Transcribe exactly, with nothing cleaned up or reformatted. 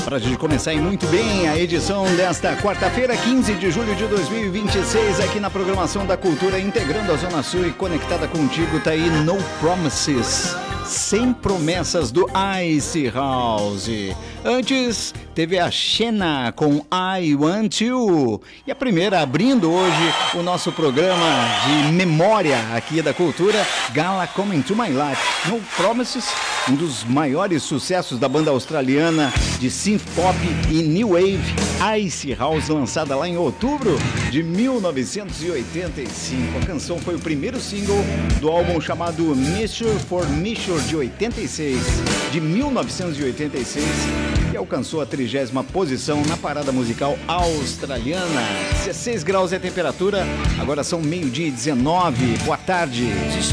Para a gente começar aí muito bem a edição desta quarta-feira, quinze de julho de dois mil e vinte e seis, aqui na programação da Cultura, integrando a Zona Sul e conectada contigo, tá aí No Promises, Sem Promessas, do Ice House. Antes, teve a Xena com I Want You. E a primeira, abrindo hoje o nosso programa de memória aqui da Cultura, Gala Coming to My Life. No Promises, um dos maiores sucessos da banda australiana de synth pop e new wave, Ice House, lançada lá em outubro de mil novecentos e oitenta e cinco. A canção foi o primeiro single do álbum chamado Measure for Measure, de oitenta e seis, de mil novecentos e oitenta e seis, e alcançou a trigésima posição na parada musical australiana. dezesseis graus é a temperatura, agora são meio-dia e dezenove. Boa tarde.